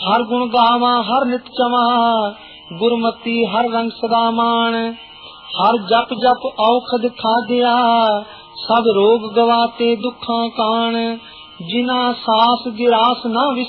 हर गुण गावा हर नित चवा, गुरमती हर रंग सदा मान। हर जप जप औखद खादिया, सब रोग गवाते दुखा कान। जिना सास गिरास न